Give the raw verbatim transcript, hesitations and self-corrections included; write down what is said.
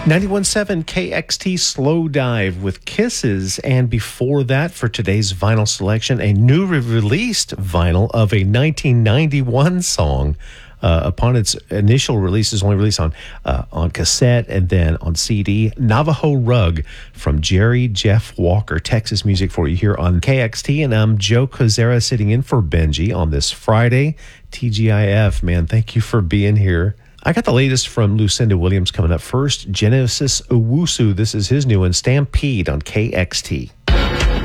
ninety-one point seven K X T Slow Dive with Kisses. And before that, for today's vinyl selection, a new re-released vinyl of a nineteen ninety-one song. Uh, upon its initial release, is only released on uh, on cassette and then on C D. Navajo Rug from Jerry Jeff Walker. Texas music for you here on K X T. And I'm Joe Kozera sitting in for Benji on this Friday. T G I F, man, thank you for being here. I got the latest from Lucinda Williams coming up first. Genesis Owusu, this is his new one, Stampede on K X T.